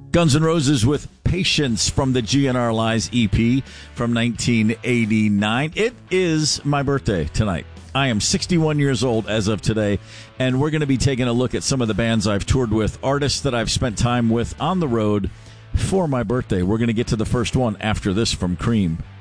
Guns N' Roses with Patience from the GNR Lies EP from 1989. It is my birthday tonight. I am 61 years old as of today, and we're going to be taking a look at some of the bands I've toured with, artists that I've spent time with on the road for my birthday. We're going to get to the first one after this from Cream.